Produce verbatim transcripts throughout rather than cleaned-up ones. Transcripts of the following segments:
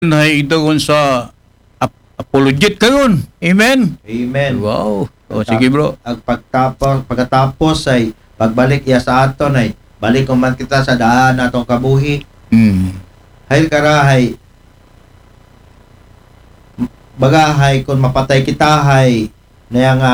na itagon sa ap- apologet kayon. Amen. Amen. Wow. O sige bro. Ang pagtapos, pagkatapos ay pagbalik iya sa aton ay balik man kita sa daan atong kabuhi. Mm. Hayl karahay bagahay kung mapatay kita hay na nga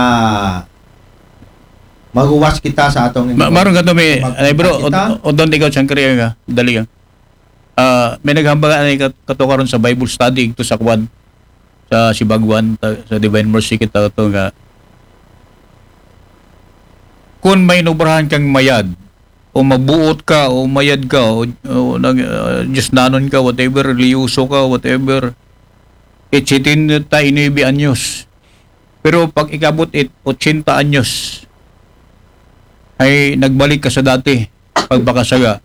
maguwas kita sa atong Ma- maron ka to may Mag- ay bro, kita? o, o doon ikaw siyang kriya ka. Dali ka. Ah, may naghambang ay katukaron sa Bible study ito sa Kwan sa Sibagwan ta- sa Divine Mercy kita to nga kung may nubrahan kang mayad o mabuot ka o mayad ka o, o nag uh, just nanon ka whatever liuso ka whatever itsitin ta inibi anyos pero pag ikabot it eighty anyos ay nagbalik ka sa dati pagbakasaga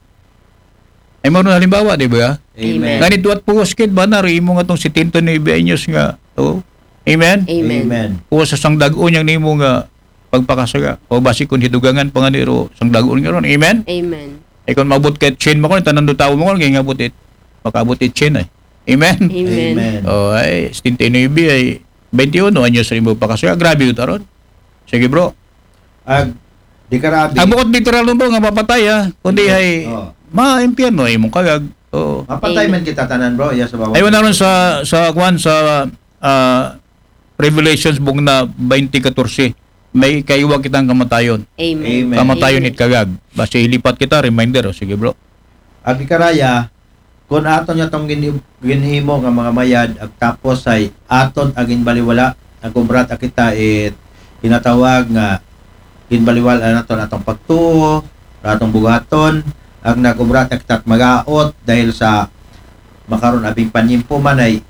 ay maroon halimbawa di ba Amen. ganito at puwas kid ba na imo nga tong seventy-nine anyos nga oh amen Amen. Amen. o sa sang dag-on yang nimo nga pagpakasaga o basi kun hidugangan pa nga niro sang dag-on nga ron amen Amen. ay kung mabot kay chain mo kon tanan do tawo mo kon kay ngabot it makabot it chain ay amen Amen. Amen. o ay seventy-nine ay twenty-one anyos sa imo pakasaga grabe yun taron sige bro Ag di karabi. ang bukod literal mo nga mapatay ha kundi ay Oh. ma-impyerno ay mong kagag o Mapatay Amen. man kita tanan bro, iya sa bawat. ay wala ron sa sa kwan sa ah, Revelations bug na twenty fourteen may kaiwa kitang kamatayon Amen. Amen. kamatayon it kagag basta ilipat kita reminder o sige bro Ag di karaya kun aton nya tong gini- ginhimo nga mga mayad ag tapos ay aton agin baliwala ang kubrat kita it kinatawag nga ginbaliwala naton atong pagtuo atong bugaton ag nagubrat na kita magaot dahil sa makaron abing panyimpo man ay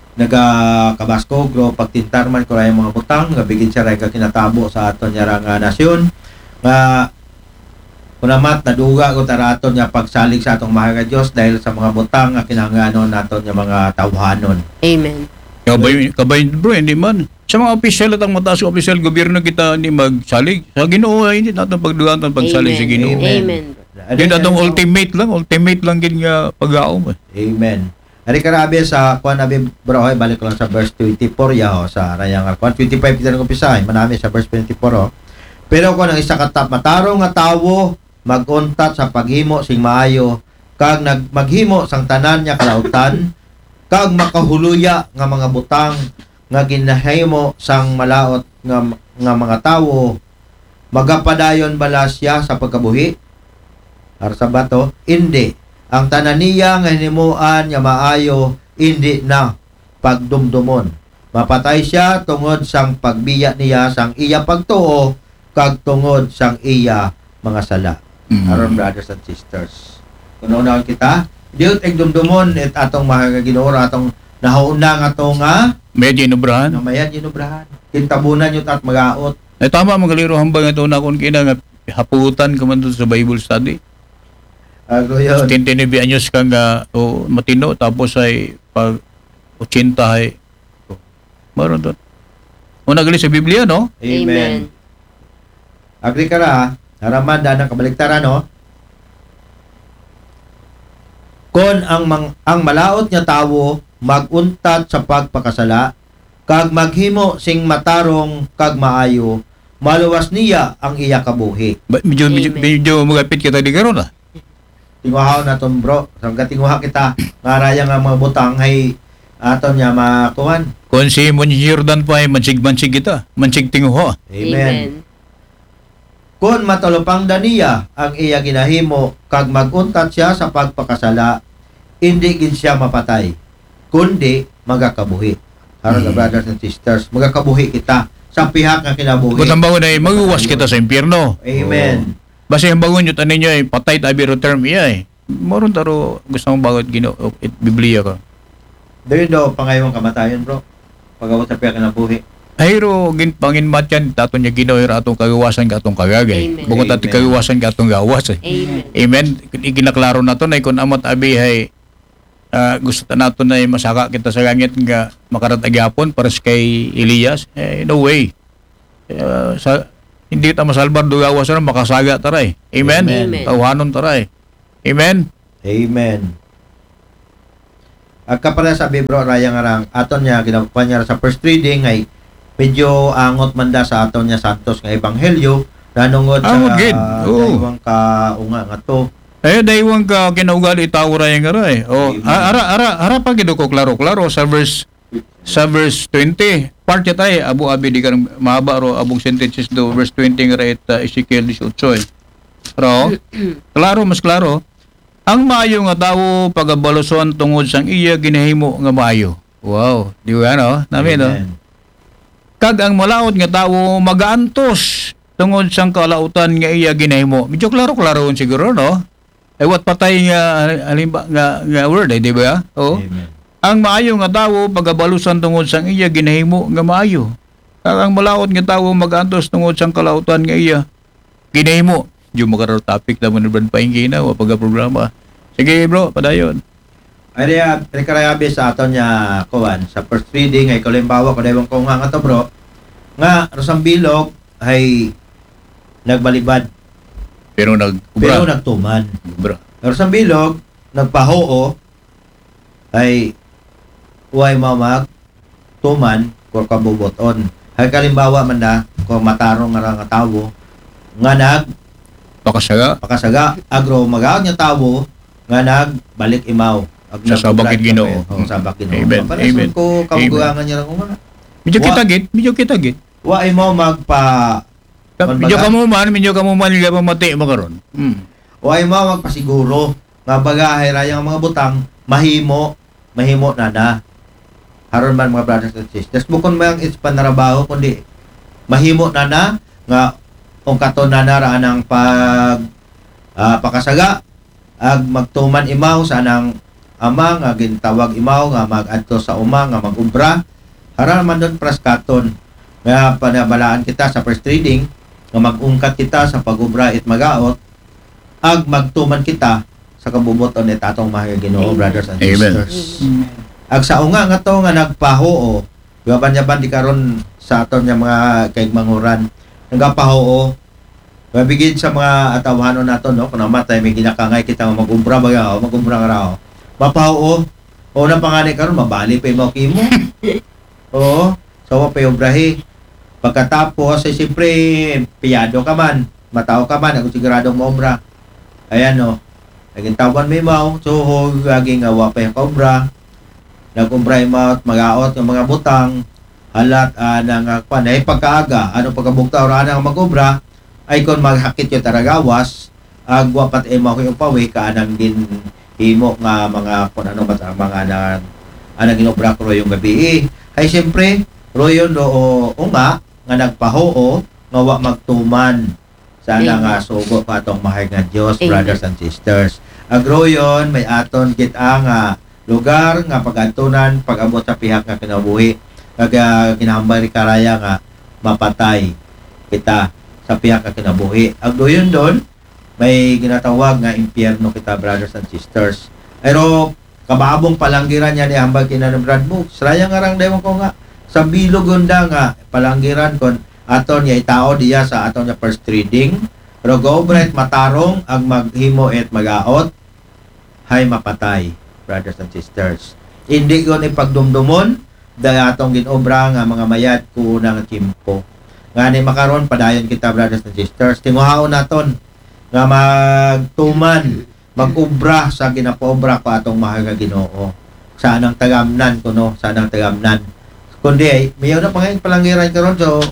nagakabasko gro pagtintar man ko ray mga butang nga bigin siya ray ka kinatabo sa aton nya nga nasyon nga kunamat naduga ko taraton nga pagsalig sa atong mahal nga Dios dahil sa mga butang nga kinahanglanon naton nga mga tawhanon. Amen. kabay kabay bro hindi man sa mga opisyal at ang mataas na opisyal gobyerno kita hindi magsalig sa Ginoo ay hindi natin pagdugan ang pagsalig sa Ginoo Amen. Amen. hindi natong ultimate lang ultimate lang gid nga pag-aom eh. Amen. Ari karabi sa kuan abi bro ay balik ko lang sa verse twenty-four ya ho, sa rayang kuan twenty-five kita nang umpisa ay manami sa verse twenty-four ho. Pero kuan ang isa ka tap matarong nga tawo maguntat sa paghimo sing maayo kag nag maghimo sang tanan niya kalautan kag makahuluya nga mga butang nga ginahimo sang malaot nga nga mga tawo magapadayon bala siya sa pagkabuhi ar sa bato hindi ang tanan niya nga himuan nga maayo hindi na pagdumdumon mapatay siya tungod sang pagbiya niya sang iya pagtuo kag tungod sang iya mga sala. Mm. Aron brothers and sisters. Kung naunahon kita, diot eg dumdumon et atong mga Ginoo atong nahauna nga to nga medyo inubrahan namayan ginubrahan. Kintabunan yun at magaot. ay tama magaliro hambang ito na kung kina nga haputan ka man doon sa Bible study Ago yun. tintinibi anyos ka nga o matino tapos ay pag eighty ay oh, maroon doon una gali sa Biblia no Amen. Agri ka ra, haraman da ng kabaliktaran no. Kon ang mang, ang malaot nga tawo maguntat sa pagpakasala kag maghimo sing matarong kag maayo maluwas niya ang iya kabuhi. Ba- medyo medyo, Amen. medyo magapit kita di karon ah Tinguhaw na ton bro. Hanggang tinguha kita maraya nga mga butang hay aton niya makuhan. kung si Mon Jordan pa ay mansig-mansig kita mansig tinguho Amen. Kung matulupang daniya ang iya ginahimo kag maguntat siya sa pagpakasala, hindi gid siya mapatay, kundi magakabuhi. Harang Mm. brothers and sisters, magakabuhi kita sa pihak nga kinabuhi. kung ang bangon ay maguwas kita sa impyerno Amen. basta yung bangon yun ano nyo ay patay tabi ro term iya eh maroon taro gusto mong bagot gino it Biblia ka Dahil daw pangayong kamatayon bro. Pagawat sa pihak kinabuhi. ayro gin pangin matyan tato niya ginoy atong kagawasan ka atong kagagay Amen. bukod ati Amen. kagawasan ka atong gawas eh. Amen. Amen. Iginaklaro na to na kung amat abi ay ah, gusto ta nato na masaka kita sa langit nga makaratag yapon para sa kay Elias. Eh, no way. Eh, sa hindi ta masalbar do gawas na makasaga taray. Amen. Amen. Tawhanon taray. Amen. Amen. Ang kapala sabi bro raya nga rang aton niya ginakuha niya sa first reading ay medyo angot man da sa aton niya Santos nga ebanghelyo nanungod sa Angot gid. uh, Oo. daywang ka unga nga to. Eh, daywang ka kinaugali tawra yung nga eh. O, Amen. a- ara, ara, ara pa gido ko klaro-klaro sa verse sa verse twenty. Part ya tayo, abu abi di ka mahaba ro abong sentences do verse twenty nga right uh, Ezekiel eighteen. Ro, klaro mas klaro. Ang maayo nga tawo pagabaluson tungod sang iya ginahimo nga maayo. Wow, di ba no? Nami no. Amen. Kag ang malaot nga tawo magaantos tungod sang kalautan nga iya ginahimo. Medyo klaro-klaro siguro no. Ay wat patay nga halimba nga, nga word eh, di ba? Oh. Amen. Ang maayo nga tawo pagabalusan tungod sang iya ginahimo nga maayo. Kag ang malaot nga tawo magantos tungod sang kalautan nga iya ginahimo. Di mo karon topic na mo ni Brad Painggi na wa paga programa. Sige bro, padayon. Ay rea rekarayabi sa aton niya kuan sa first reading ay kalimbawa ko dayon ko nga nga to bro. Nga Rosang Bilog ay nagbalibad Pero nag pero nagtuman. bro. Rosang Bilog nagpahoo ay huwag mamag tuman kung kabuboton. Hay kalimbawa man na kung matarong nga nga tawo nga nag Pakasaga pakasaga agro magaon nga tawo nga nagbalik imaw ag Sa sabakit Ginoo. oh, sabak Ginoo. Amen. Palason Amen. ko kabugangan niya lang umana. medyo Wa- kita git, medyo kita git. Wa imo magpa Kon Medyo baga- ka mo man, medyo ka mo man nga pamati mo karon. Hmm. wa imo magpasiguro nga baga ay rayang mga butang mahimo mahimo na na. Haron man mga brothers and sisters bukon mo ang panarabaho kundi mahimo na na nga kung katon na na ra ang pag ah, pakasaga ag magtuman imaw sa nang ama nga gintawag imaw nga magadto sa uma nga magubra haran man don praskaton nga panabalaan kita sa first reading nga magungkat kita sa pagubra it magaot ag magtuman kita sa kabubuton ni tatong mahal Ginoo brothers and Amen. sisters ag sa unga nga to nga nagpahoo gaban-yaban di karon sa aton nga mga kaigmanguran nagapahoo mabigid sa mga atawanon nato no kung namatay may ginakangay kita nga mag-umbra baga o mag-umbra nga raw mapao o na pangani karon mabali pa mo kimo oo so wa pa ubrahi pagkatapos ay siyempre piyado ka man matao ka man ako siguradong maobra ayan no naging tawan may mau so gaging awa pa yung kaobra nag-umbra mo magaot ng mga butang halat uh, ng uh, panay pagkaaga ano pagkabugta ora nang mag-ubra ay kon maghakit yung taragawas agwa pat emo ko yung pawi ka anang din himo nga mga kun ano ba mga anang anang ginobra ko yung gabi ay siyempre royon do o unga nga nagpahoo nga wa magtuman sana Amen. nga sugo pa atong mahal nga Dios Amen. brothers and sisters agroyon may aton git nga lugar nga pagantunan pag-abot sa pihak nga kinabuhi kag uh, kinahambay ri karaya nga mapatay kita sa pihak nga kinabuhi. Ang doyon doon may ginatawag nga impyerno kita brothers and sisters. Pero kababong palanggiran niya ni hambal kina ng Brad Books. Raya nga rang dayon ko nga sa bilog gunda nga palanggiran kon aton ya itao diya sa aton nga first reading. Pero go bright matarong ang maghimo et magaot hay mapatay brothers and sisters. Hindi ko ni pagdumdumon dahil atong ginobra nga mga mayad ko unang timpo. Nga ni makaron padayon kita brothers and sisters. Tinguhaon naton nga magtuman, magubra sa ginapobra ko atong mahal nga Ginoo. Saan ang tagamnan ko no? Saan ang tagamnan? Kundi ay mayaw na pangayon palangiran karon so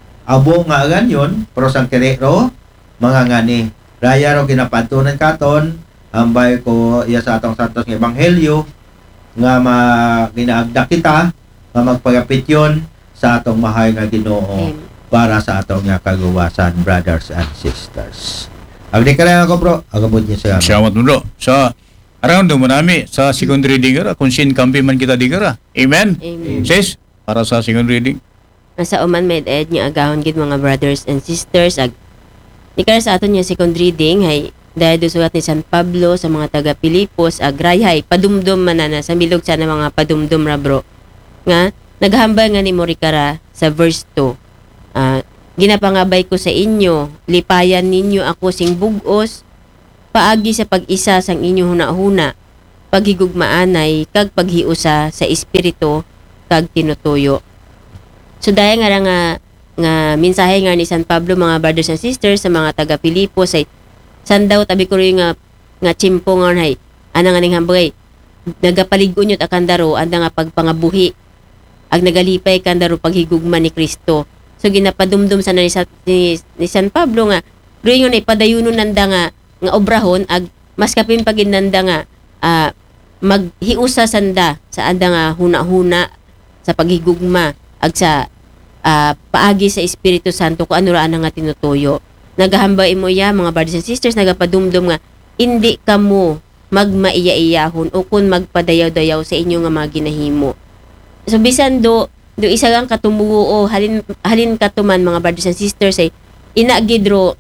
abo nga ganyon pero sang kirero mga ngani. Raya ro ginapantunan katon ambay ko iya sa atong santos nga ebanghelyo nga maginaagda kita nga magpagapit yon sa atong mahal nga Ginoo Amen. para sa atong nga kaguwasan brothers and sisters. Agdi ka rin ako bro, agabot niya sa Salamat mo bro. Sa around mo nami sa second reading gara kung sin kampi man kita di gara. Amen. Amen. Sis, para sa second reading. Nasa uman med ed nga agahon gid mga brothers and sisters ag ni kaya sa aton nga second reading hay dahil do sulat ni San Pablo sa mga taga Pilipos ag rayhay padumdum man na sa milog sana mga padumdum ra bro nga naghambal nga ni Morikara sa verse two. Ah, ginapangabay ko sa inyo, lipayan ninyo ako sing bugos, paagi sa pag-isa sang inyo huna-huna. paghigugmaan ay kag paghiusa sa espiritu kag tinutuyo. So dahil nga nga nga mensahe nga ni San Pablo mga brothers and sisters sa mga taga Pilipos ay sandaw tabi ko rin nga nga chimpo nga hay ana nga ning hambay nagapalig-unyot akan daro anda nga pagpangabuhi ag nagalipay kan daro paghigugma ni Kristo. So ginapadumdum sa ni, ni, ni San Pablo nga rin nga ipadayunon nanda nga nga obrahon ag mas kapin paginanda nga uh, maghiusa sanda sa anda nga huna-huna sa paghigugma ag sa uh, paagi sa Espiritu Santo kung ano raan nga tinutuyo. Nagahambay mo ya mga brothers and sisters nagapadumdum nga hindi kamo magmaiya-iyahon o kun magpadayaw-dayaw sa inyo nga mga ginahimo. So bisan do do isa lang katumuo halin halin katuman mga brothers and sisters ay inagid ro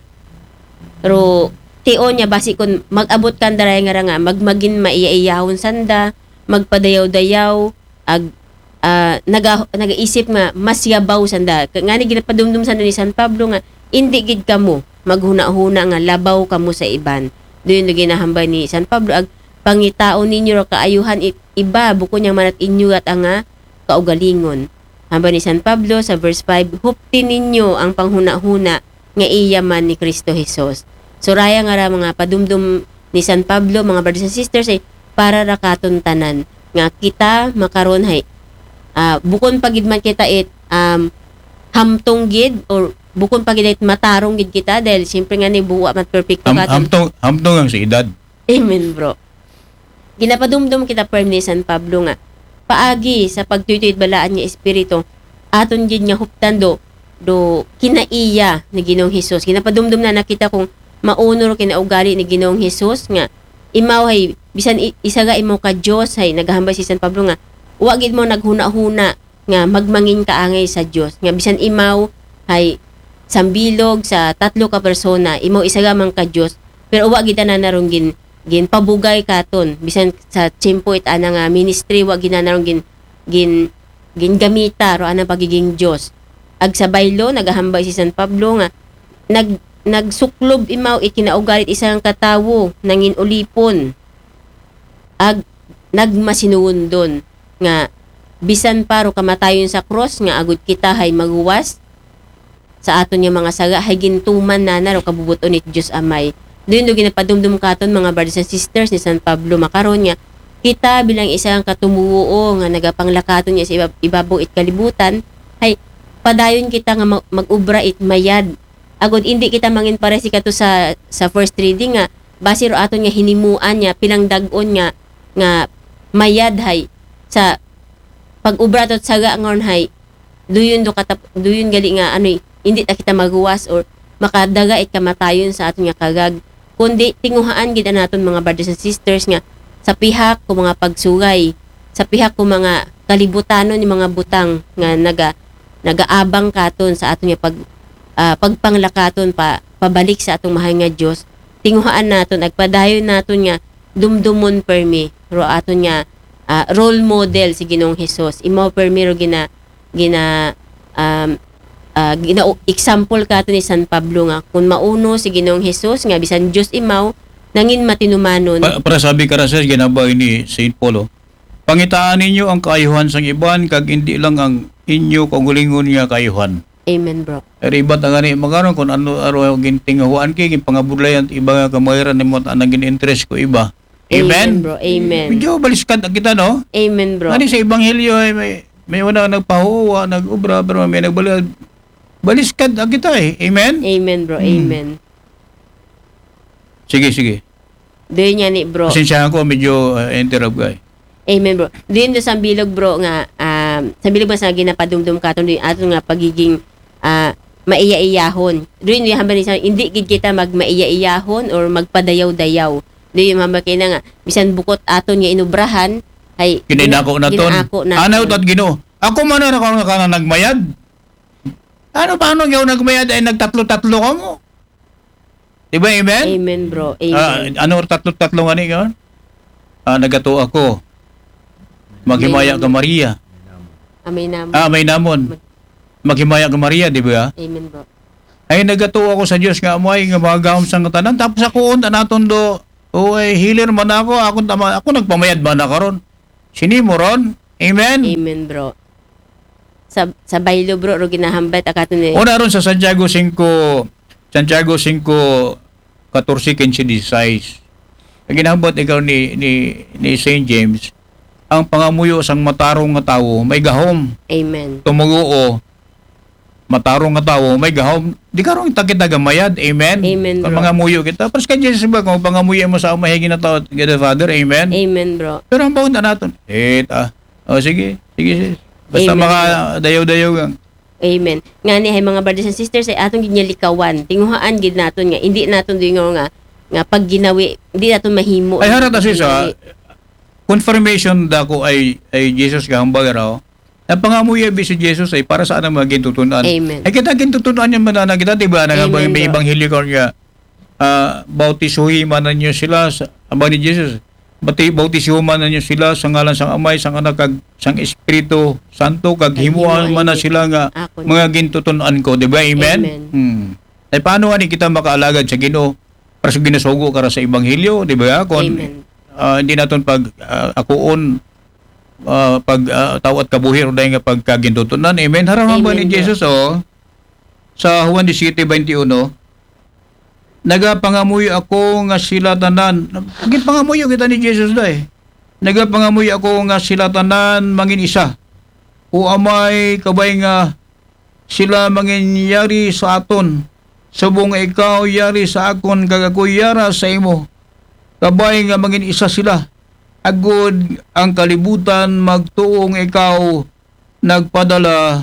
ro tio niya basi kun mag-abot kan daray nga nga magmagin maiya-iyahon sanda magpadayaw-dayaw ag uh, naga nagaisip nga mas yabaw sanda ngani ginapadumdum sanda ni San Pablo nga indi gid kamo maghuna-huna nga labaw kamo sa iban. Doon yung ginahambay ni San Pablo ag pangitaon ninyo ro kaayuhan it, iba buko niyang manat inyo at ang nga kaugalingon. Hambay ni San Pablo sa verse five, huptin ninyo ang panghuna-huna nga iya man ni Kristo Jesus. So raya nga ra mga padumdum ni San Pablo mga brothers and sisters ay para ra katon tanan nga kita makaron hay uh, bukon pagid man kita it um, hamtong gid or bukon pagid it matarong gid kita dahil siyempre nga ni buwa mat perfecto Ham, katon. hamtong, hamtong ang sa edad. Amen bro. Ginapadumdum kita perm ni San Pablo nga paagi sa pagtuytoy balaan nga espiritu aton gid nga huptan do do kinaiya ni Ginoong Hesus. Ginapadumdum na nakita kung maunor kinaugali ni Ginoong Hesus nga imaw hay bisan isaga imo ka Dios hay naghambay si San Pablo nga wa gid mo naghuna-huna nga magmangin kaangay sa Dios nga bisan imaw hay sambilog sa tatlo ka persona imaw isaga man ka Dios pero wa gid na narong gin gin pabugay katon bisan sa tiyempo it ana nga ministry wa gid na narong gin gin gin gamita ro ana pagiging Dios. Ag sa baylo nagahambay si San Pablo nga nag nagsuklob imaw ikinaugalit isang katawo nangin ulipon ag nagmasinuon don nga bisan paro kamatayon sa cross nga agud kita hay maguwas sa aton nga mga saga hay gintuman na naro kabubuton ni Dios Amay. Doon do ginapadumdum katon mga brothers and sisters ni San Pablo makaron nga kita bilang isang katumuo nga nagapanglakaton niya sa ibab- ibabaw it kalibutan hay padayon kita nga mag- mag-ubra it mayad agud hindi kita mangin pare si kato sa sa first reading nga base ro aton nga hinimuan niya pilang dag-on nga nga mayad hay sa pag-ubra tot saga ngon hay duyon do katap duyon gali nga ano hindi ta kita maguwas or makadaga it kamatayon sa aton nga kagag kundi tinguhaan gid naton mga brothers and sisters nga sa pihak ko mga pagsugay sa pihak ko mga kalibutanon ni mga butang nga naga nagaabang katon sa aton nga pag uh, pagpanglakaton pa pabalik sa atong mahal nga Dios tinguhaan naton agpadayon naton nga dumdumon permi ro aton nga uh, role model si Ginoong Hesus imaw permi ro gina gina um, uh, gina example katon ni San Pablo nga kun mauno si Ginoong Hesus nga bisan Dios imaw nangin matinumanon Pa, para sabi ka ra sa ginabay ni Saint Paul, pangitaan ninyo ang kaayuhan sang iban kag hindi lang ang inyo kaugalingon nga kaayuhan. amen bro. Pero iba ta gani magaron kun ano aro gintingahuan kay gipangabudlayan iba nga kamayran nimo anang gin interest ko iba. Amen Amen. bro. Amen. Medyo baliskad ang kita no. Amen bro. Ani sa ebanghelyo ay may may una nagpahuwa, nag-ubra pero may nagbalik baliskad ang kita eh. Amen. Amen bro. Hmm. Amen. Sige sige. Doon niya ni bro. Pasensya ko medyo uh, interrupt guy. Amen bro. Doon do sa bilog bro nga um, sa bilog mas nga ginapadumdum katon doon ato nga pagiging uh, maiya-iyahon. Doon yung hambal sa hindi gid kita mag maiya-iyahon or magpadayaw-dayaw. Doon yung hambal kay na nga bisan bukot aton nga inubrahan ay Kininako na ton. ginako naton. Ano tat Ginoo? Ako man na ako nga nagmayad. Ano paano nga nagmayad ay nagtatlo-tatlo ka mo? Diba, amen? Amen bro. Ah, Amen. ano tatlo-tatlo nga ni yun? Ah, nagato ako. Maghimaya ka Maria. Amen naman. Ah, may namon. Maghimaya ka Maria, di ba? Amen bro. Ay nagato ako sa Dios nga amoy nga magahom sang tanan tapos ako unta naton do O ay healer man ako, ako tama, ako nagpamayad ba na karon? Sini mo ron? Amen. Amen, bro. Sa sa baylo, bro, ro ginahambat akato ni. Una ron sa Santiago five, Santiago five, fourteen, fifteen, sixteen. Ang ginahambot ikaw ni, ni, ni Saint James, ang pangamuyo sang matarong nga tawo, may gahom. Amen. Tumuguo, matarong nga tawo, may gahom. Di ka rin takita gamayad. Amen. Amen, Kung bro. pangamuyo kita. Pas ka Jesus ba, kung pangamuyo mo sa umahigi na tao, God the Father. Amen. Amen, bro. Pero ang bawang na natin, eh, ah, o sige, sige, sige. Basta Amen, maka-dayaw-dayaw kang. Amen. Nga ni hay mga brothers and sisters ay atong ginyalikawan. Tinguhaan gid naton nga hindi naton dingo nga nga pag ginawi, hindi naton mahimo. Ay harata siya sa Ginawi. confirmation dako ay ay Jesus ka hambag raw. Ang pangamuya bi si Jesus ay para sa anang maging tutunan. Amen. Ay kita gintutunan niya manana kita di ba nga Amen, may bro. ebanghelyo ko niya. Ah, bautisuhi man niyo sila sa aba ni Jesus. Bati bautisuhi man niyo sila sa ngalan sang Amay, sang Anak kag sang Espiritu Santo kag Kag himuan himuan man na ni- sila nga Ako mga gintutunan ko, di ba? Amen. Amen. Hmm. Ay paano ani kita makaalagad sa Ginoo? Para sa ginasugo kara sa ebanghelyo, di ba? Kung Amen. ah, hindi naton pag ah, akuon ah, pag uh, tawat kabuhir dahil nga pagkagintutunan. Amen. Haraman ba Amen, ni bro. Jesus oh? Sa Juan seventeen twenty-one, nagapangamuyo ako nga sila tanan. Git pangamuyo kita ni Jesus dai. Nagapangamuyo ako nga sila tanan mangin isa. O amay kabay nga sila mangin yari sa aton. Subong ikaw yari sa akon kag ako yara sa imo. Kabay nga mangin isa sila. Agod ang kalibutan magtuong ikaw nagpadala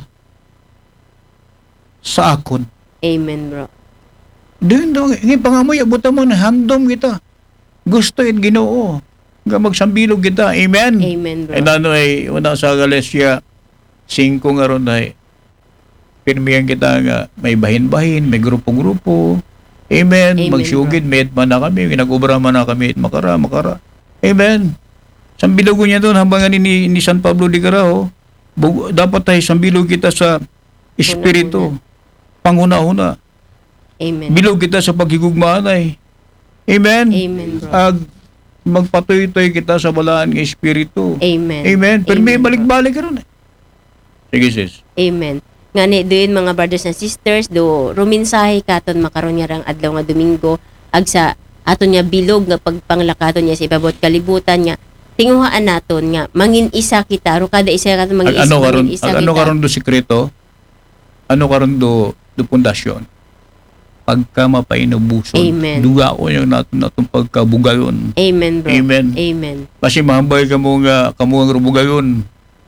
sa akon. Amen, bro. Doon daw, hindi pangamoy, abutan mo na handom kita. Gusto it Ginoo. Nga magsambilog kita. Amen. Amen, bro. Ay nano ay, una sa Galatia five nga ron ay, pirmihan kita nga may bahin-bahin, may grupo-grupo. Amen. Amen, Magsugid, may man na kami, ginagubra man na kami, makara, makara. Amen. Sambilog niya doon, hambang ni, ni San Pablo di Caraho, bug- dapat tayo sambilog kita sa Espiritu. Panghuna-huna. Amen. Bilog kita sa paghigugmaan ay. Amen. Amen, bro. Ag magpatuloy-tuloy kita sa balaan ng Espiritu. Amen. Amen. Pero may Amen, bro. balik-balik ka ron eh. Sige sis. Amen. Nga ni doon mga brothers and sisters do ruminsahe katon makaron nga rang adlaw nga Domingo ag sa aton nga bilog nga pagpanglakaton niya sa ibabot kalibutan nga tinguhaan naton nga mangin isa kita ro kada isa katon mangin Ag isa ano karon? mangin isa Ag ano kita. karon do sekreto? Ano karon do do pundasyon? Pagka mapainubuson. Amen. Duga ko yung natin natong pagkabugayon. Amen, bro. Amen. Amen. Kasi mahambay ka mo nga kamo ang rubugayon.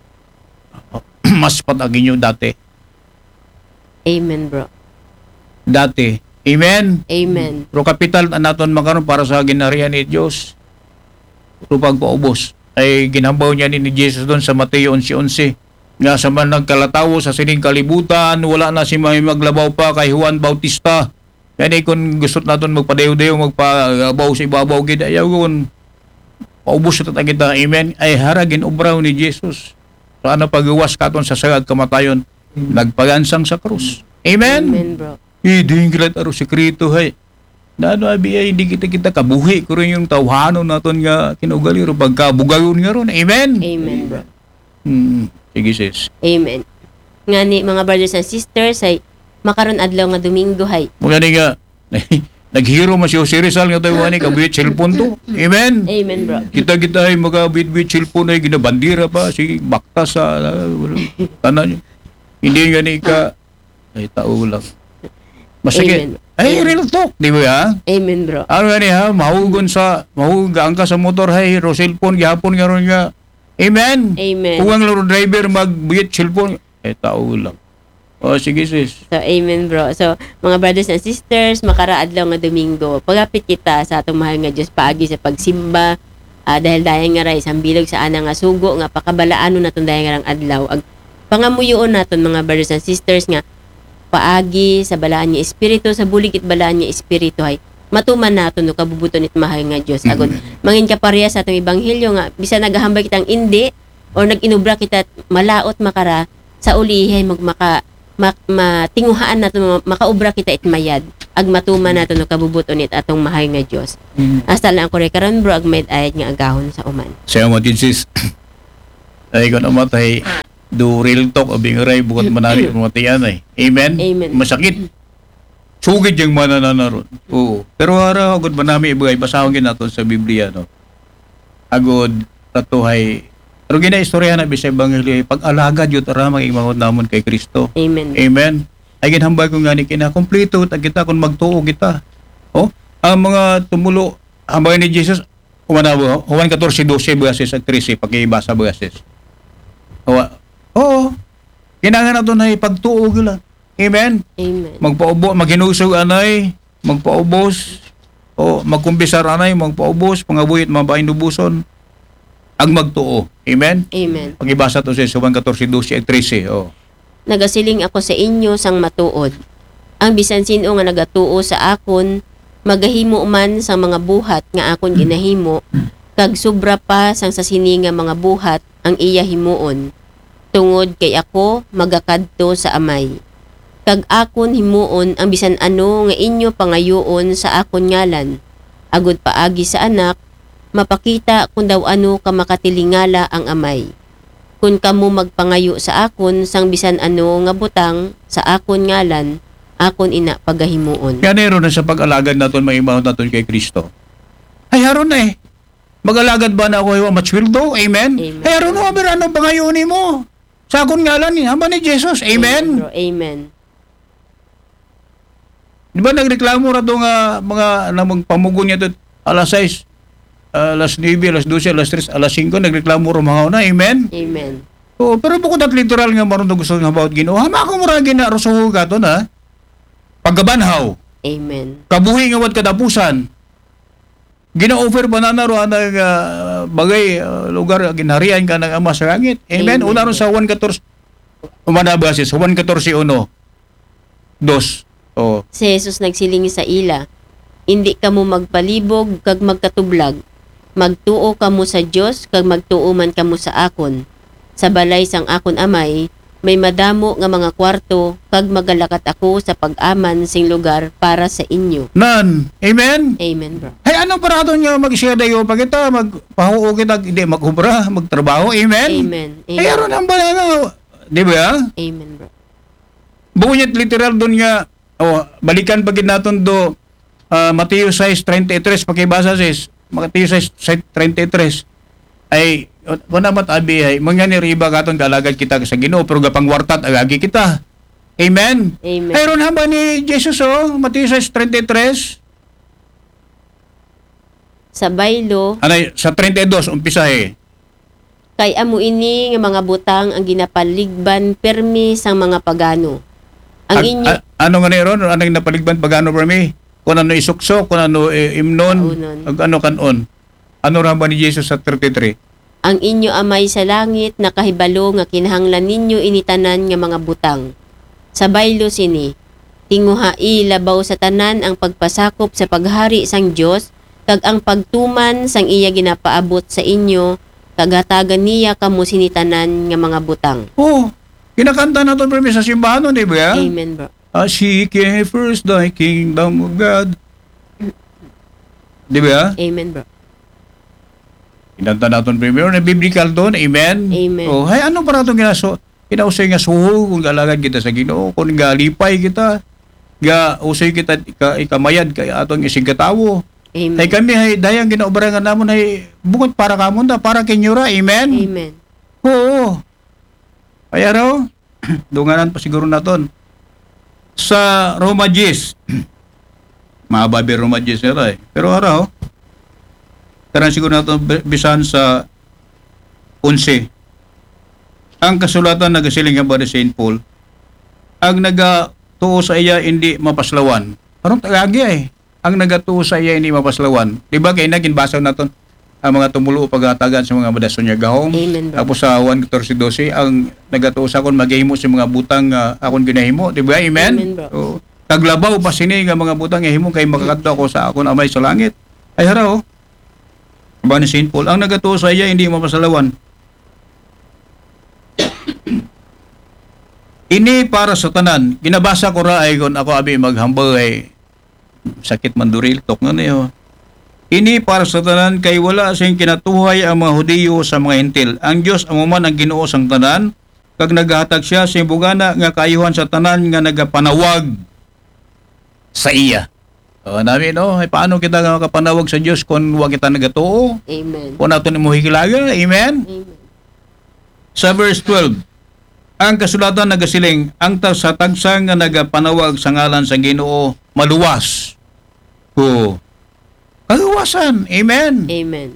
Mas patagin nyo dati. Amen, bro. Dati. Amen. Amen. Pero kapital na naton makaroon para sa ginarihan ni Diyos. Pero pagpaubos ay ginambaw niya ni Jesus doon sa Mateo eleven eleven. Nga sa man nagkalatawo sa sining kalibutan, wala na si may maglabaw pa kay Juan Bautista. Kaya di kung gusto natin magpadayo-dayo, magpabaw sa ibabaw, gid ayaw kung paubos na kita. Amen. Ay haragin obraw ni Jesus. So ano pagawas katon sa sagad kamatayon, nagpagansang sa krus. Amen. Amen, bro. Idingrat aro sekreto hay. Nano abi ay hindi kita kita kabuhi ko rin yung tawhanon naton nga kinugali ro pagkabugayon nga ron. Amen. Amen, bro. Hmm. Sige sis. Amen. Nga ni mga brothers and sisters ay makaron adlaw nga Domingo hay. Mga ni nga naghiro man si Jose Rizal nga tayo ani kabuyit cellphone to. Amen. Amen, bro. Kita-kita ay magabit-bit cellphone ay ginabandira pa si bakta sa uh, tanan. Hindi nga ni ka ay tao lang. Masakit. Amen. Ay real talk, di ba ya? Amen, bro. Ano nga ni ha, mahugon sa, mahugang ka sa motor, hay, ro cellphone, gihapon nga ron nga. Amen. Amen. Kung ang laro driver magbuyit cellphone, eh tao lang. O sige sis. So, amen, bro. So, mga brothers and sisters, makaraadlaw nga Domingo, pagapit kita sa atong mahal nga Diyos paagi sa pagsimba, ah, dahil dahil nga ray, isang bilog sa ana nga sugo, nga pakabalaano naton dahil nga rang adlaw. Ag, pangamuyoon naton mga brothers and sisters nga, paagi sa balaan niya espiritu, sa bulig it balaan niya espiritu ay, matuman naton no kabubuton it mahal nga Diyos. Agon, mangin ka pareha sa atong ebanghelyo nga, bisa nagahambay kitang indi, or nag-inubra kita at malaot makara, sa ulihay magmaka mak matinguhaan nato makaobra kita it mayad ag matuman nato no kabubuton it atong mahay nga Dios. Hasta lang ko karon bro ag may ayat nga agahon sa uman. Siya mo Jesus. Ay ko namatay do real talk o bingaray bukod manari mamatayan ay. Amen? Amen. Masakit. Sugid yung mananaron. Oo. Pero ara agud manami ibigay basahon gid naton sa Biblia no. Agud tatuhay. Pero gina istorya na bisay ebanghelyo pag-alagad yut ara magigmahod namon kay Kristo. Amen. Amen. Ay ginhambal ko nga ni kina kompleto ta kita kung magtuo kita. Oh, ang mga tumulo hambal ni Jesus umanaw Juan fourteen twelve verses at thirteen pakibasa verses. Oh, oo. Kinahanglan nato na ipagtuo gila. Amen. Amen. Magpaubo, maghinusog anay, magpaubos, o magkumbisar anay, magpaubos, pangabuyit, mabainubuson, ang magtuo. Amen? Amen. Pag-ibasa to sa Juan fourteen twelve at thirteen. Oh. Nagasiling ako sa inyo sang matuod. Ang bisan sino nga nagatuo sa akon, magahimo man sa mga buhat nga akon ginahimo, kag sobra pa sang sa sini nga mga buhat ang iya himuon. Tungod kay ako magakadto sa amay. Kag akon himuon ang bisan ano nga inyo pangayoon sa akon ngalan. Agud paagi sa anak, mapakita kung daw ano ka makatilingala ang amay. Kung kamo magpangayo sa akon sang bisan ano nga butang sa akon ngalan, akon ina pagahimuon. Kaya nero na sa pag-alagad natin, may imahon natin kay Kristo. Ay, haron na eh. Mag-alagad ba na ako yung matswildo? Amen? Amen. Ay, haron na, pero ano pangayunin mo? Sa akong ngalan, hamba ni Jesus. Amen? Bro, amen. Di ba nagreklamo na ito nga mga na magpamugon niya ito alas sais, alas nine, alas twelve, alas tres, alas five, nagreklamo rin mga una. Amen? Amen. Oo, pero bukod at literal nga maroon na gusto nga about Ginoo. Hama ako mura gina rusuho ka ito na. Paggabanhaw. Amen. Kabuhi nga wat kadapusan. Gina-offer ba na naro ang uh, bagay uh, lugar ginharian ka ng Ama sa langit. Amen. Amen. Una ron sa Juan fourteen umana basis Juan fourteen one dos. Oh. Si Jesus nagsiling sa ila, hindi kamo magpalibog kag magkatublag. Magtuo kamo sa Dios kag magtuo man kamo sa akon. Sa balay sang akon amay, may madamo nga mga kwarto kag magalakat ako sa pag-aman sing lugar para sa inyo. Nan. Amen. Amen, bro. Hay ano parado niya mag-share dayo pa kita magpahuo kita hindi maghubra magtrabaho. Amen. Amen. Ay aron ang balana. Di ba? Amen, bro. Bunyat literal doon nga oh, balikan pagid naton do uh, Mateo six thirty-three pakibasa sis Mateo six thirty-three ay wala mat abi ay mga ni riba katon kalagad kita sa Ginoo pero gapangwartat agagi kita. Amen. Amen. Ay ron hamba ni Jesus oh Mateo six thirty-three Sa baylo, anay sa thirty-two umpisa eh. kay amo ini nga mga butang ang ginapaligban permi sang mga pagano. Ang Ag- inyo a- ano nga ni ron anong napaligban pagano for me? Kung ano isukso, kung ano eh, imnon, Kaunon. ag ano kanon. Ano ra ba ni Jesus sa thirty-three? ang inyo amay sa langit nakahibalo nga kinahanglan ninyo initanan nga mga butang. Sa baylo sini, tinguhai labaw sa tanan ang pagpasakop sa paghari sang Dios kag ang pagtuman sang iya ginapaabot sa inyo kagatagan niya kamo sinitanan nga mga butang. Oh, kinakanta na ito sa simbahan, di ba? Amen, bro. Uh, seek ye first thy kingdom of God. Di ba? Amen, bro. Kinanta na ito primero na biblical doon. Amen? Amen. Oh, hay, ano para itong ginaso? Kinausay nga suho kung galagad kita sa Ginoo, kung galipay kita, ga usay kita ka, ikamayad kay atong isig katawo. Amen. Hay kami hay dayang ginaobarangan namon hay bukod para kamon da para kinyura. Amen. Amen. Oo. Kaya raw, dunganan pa siguro naton. Sa Roma ten, maababi Roma ten nila eh. Pero araw, karang siguro naton bisan sa eleven. Ang kasulatan nagasiling nga ba ni Saint Paul, ang nagatuo sa iya hindi mapaslawan. Parang tagagi eh. Ang nagatuo sa iya hindi mapaslawan. Di ba kaya naging basaw naton ang mga tumulo pagatagan sa mga madason niya gahom. Amen, bro. Tapos sa Juan fourteen twelve ang nagatuo sa akon magahimo sa mga butang uh, akon ginahimo, di ba? Amen. Amen, bro. Oo. Taglabaw pa sini nga mga butang gahimo kay makakadto ako sa akon amay sa langit. Ay haraw. Ba ni Saint Paul, ang nagatuo sa iya hindi mapasalawan. Ini para sa tanan. Ginabasa ko ra ay kung ako abi maghambal ay sakit manduril tok nga niyo. Ini para sa tanan kay wala sing kinatuhay ang mga Hudiyo sa mga Hentil. Ang Dios amo man ang Ginoo sang tanan, kag naghatag siya sa bugana nga kaayuhan sa tanan nga nagapanawag sa iya. O namin no, ay paano kita nga makapanawag sa Dios kung wa kita nagatuo? Amen. Kung nato ni muhikilaga, amen? Amen. Sa verse twelve, ang kasulatan nagasiling, ang ta sa tagsa nga nagapanawag sa ngalan sa Ginoo maluwas. O kaluwasan, amen. Amen.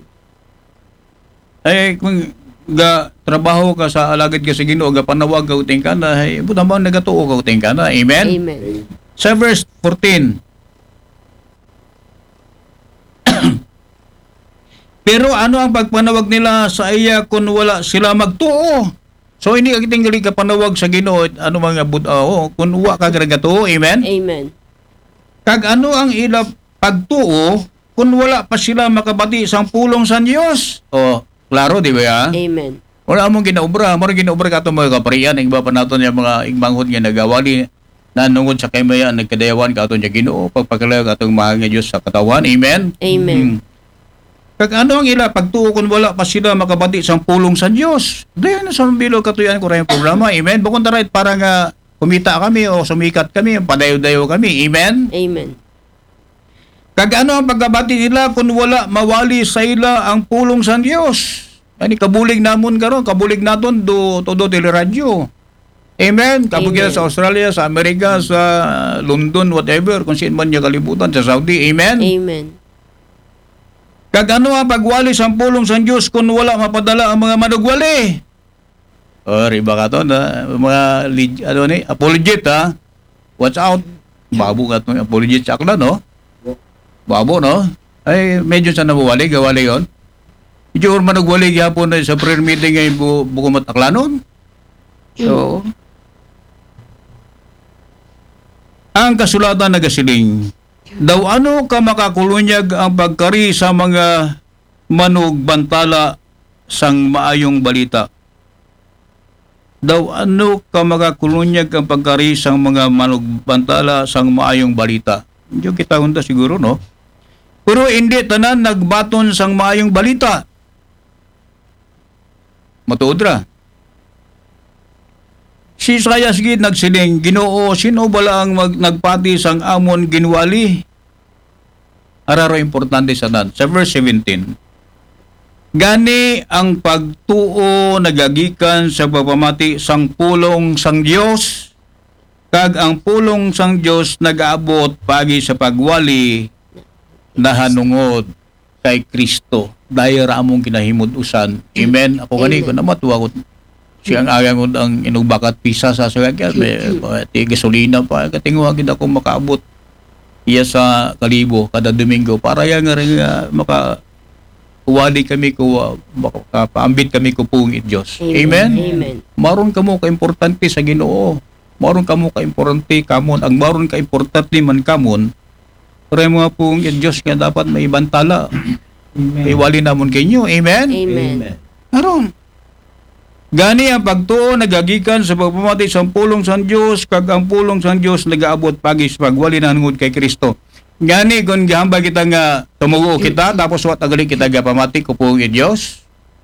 Ay kung ga trabaho ka sa alagad ka sa Ginoo, ga panawag ka uting ka na, ay buta mo nagatuo ka uting ka na, amen. Amen. Sa verse fourteen, pero ano ang pagpanawag nila sa iya kung wala sila magtuo? So ini ang tinggali ka panawag sa Ginoo, ano mga budao, kung wa ka gagatuo, amen. Amen. Kag ano ang ila pagtuo kung wala pa sila makabati sang pulong sa Dios? Oh, klaro di ba ya? Amen. Wala mong ginaobra, mo rin ginaobra ka itong mga kaparian, iba pa nato niya mga igmanghod nga nagawali na nungod sa kaymayan, nagkadayawan ka itong niya Ginoo, pagpakalayo ka itong mahal nga Diyos sa katawan, amen? Amen. Hmm. Kag ano ang ila pagtuo kung wala pa sila makabati sang pulong sa Dios? Dayon sa bilo katuyan ko rin yung programa, amen? Bukod na right, para nga kumita kami o sumikat kami, padayo-dayo kami, amen? Amen. Kag ano ang pagkabati nila kung wala mawali sa ila ang pulong sa Dios? Ani kabulig namon karon, kabulig naton do todo teleradyo. Amen. Kabulig Amen. sa Australia, sa Amerika, sa London, whatever, kung saan man niya kalibutan, sa Saudi. Amen. Amen. Kag ano ang pagwali sa pulong sa Dios kung wala mapadala ang mga manugwali? Or iba ka to na mga leg- ano ni apologet ha. Watch out. Babo ka to apologet sa akla no. Babo no. Ay medyo sa nabuwali, gawali yon. Medyo or manugwali gyapon na sa prayer meeting ay bu bukumat aklanon. So ang kasulatan nagasiling daw ano ka makakulunyag ang pagkari sa mga manugbantala sang maayong balita. Daw ano ka makakulunyag ang pagkari sang mga manugbantala sang maayong balita. Medyo kita hunta siguro no. Pero hindi tanan nagbaton sang maayong balita. Matuod ra. Si Isaias gid nagsiling, Ginoo, sino bala ang mag, nagpati sang amon ginwali? Araro importante sa nan. Sa verse seventeen. Gani ang pagtuo nagagikan sa pagpamati sang pulong sang Dios, kag ang pulong sang Dios nagaabot pagi sa pagwali nahanungod kay Kristo. Dahil ramong kinahimod usan. Amen. Ako gani ko na matuwa ko siyang agang ang inubakat pisa sa sasakyan, may may gasolina pa, katingwagin ako makaabot iya sa Kalibo kada Domingo para yan nga rin uh, maka uwali kami ko, uh, makapaambit kami ko pong Diyos. Amen? Amen. Maron kamo ka-importante sa Ginoo. Maron kamo ka-importante kamon. Ang maron ka-importante man kamon, pero mga pong Diyos nga dapat may bantala. May wali namon kayo. Amen? Amen. Maron. Gani ang pagtuo nagagikan sa pagpamati sa pulong sa Dios, kag ang pulong sa Dios nagaabot pagi sa pagwali nahangod kay Kristo. Gani kung gihamba kita nga tumugo kita tapos wat agali kita gapamati ko po ang Dios.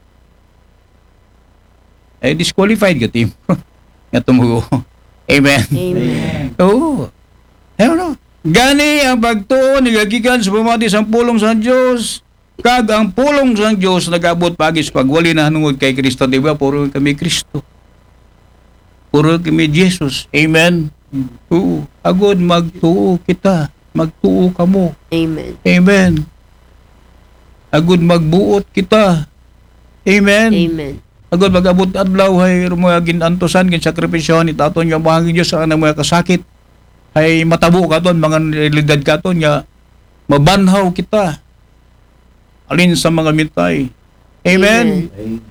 Ay disqualified ka team. Nga tumugo. Amen. Amen. Oo. Ayun no. Gani ang pagtuo nagagikan sa pagpamati sa pulong sa Dios, kag ang pulong sa Diyos nag-abot pagi sa pagwali na hanungod kay Kristo. Diba? Puro kami Kristo. Puro kami Jesus. Amen. Oo. Agod magtuo kita. Magtuo kamo. Amen. Amen. Agod magbuot kita. Amen. Amen. Agod mag-abot adlaw hay mga ginantosan gin sakripisyohan ni taton nga bahagi Dios sa kanang mga kasakit. Hay matabo katon mga realidad katon nga mabanhaw kita. Alin sa mga mitay. Amen. Amen.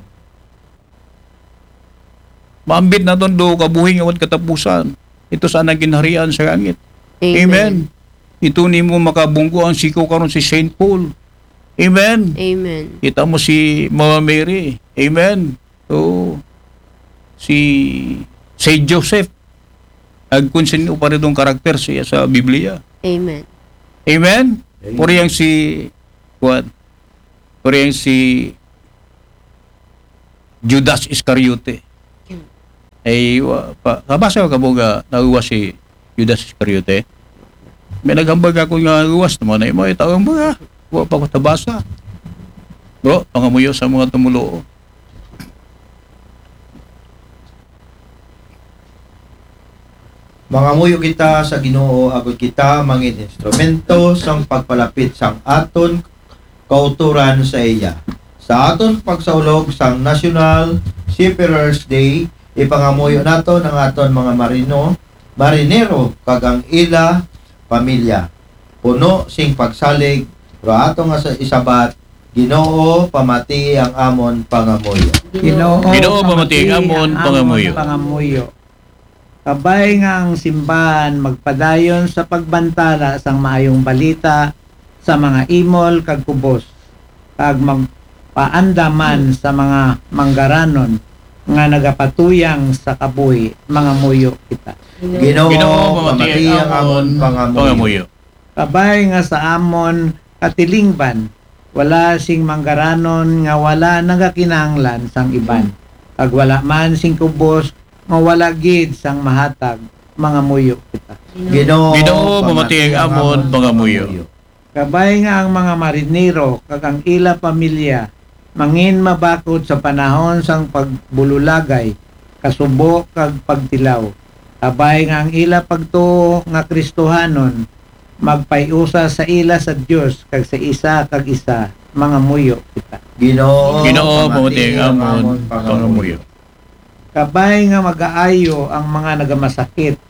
Maambit na doon do kabuhing awat katapusan. Ito sana ginharian sa langit. Amen. Amen. Ito ni mo makabunggo ang siko karon si Saint Paul. Amen. Amen. Kita mo si Mama Mary. Amen. So, si Saint Joseph. Agkunsin pa rin itong karakter siya sa Biblia. Amen. Amen? Puriyang si what? Puriyang si Judas Iscariote. Ay wa pa kabasa ka buga naguwas si Judas Iscariote. May naghambag ako nga naguwas naman ay mo itawang mga wa pa ko tabasa. Bro, pangamuyo sa mga tumulo. Mangamuyo kita sa Ginoo agud kita mangin instrumento sang pagpalapit sang aton kauturan sa iya. Sa aton pagsaulog sang National Seafarers Day, ipangamuyo nato ng aton mga marino, marinero kag ang ila pamilya. Puno sing pagsalig, pero ato nga sa isabat, Ginoo pamati ang amon pangamuyo. Ginoo, Ginoo, pamati ang amon pangamuyo. pangamuyo. Kabay nga ang simbahan magpadayon sa pagbantala sang maayong balita sa mga imol kag kubos kag magpaandaman sa mga manggaranon nga nagapatuyang sa kabuhi mga muyo kita. Ginoo pamati ang amon pangamuyo. Pangamuyo. Kabay nga sa amon katilingban wala sing manggaranon nga wala nagakinahanglan sang iban kag wala man sing kubos nga wala gid sang mahatag mga muyo kita. Ginoo Ginoo pamati ang amon pangamuyo. Kabay nga ang mga marinero kag ang ila pamilya mangin mabakod sa panahon sang pagbululagay, kasubo kag pagtilaw. Kabay nga ang ila pagtuo nga Kristohanon magpayusa sa ila sa Dios kag sa isa kag isa mga muyo kita. Ginoo Ginoo pamati ang amon pangamuyo. Kabay nga mag-aayo ang mga nagamasakit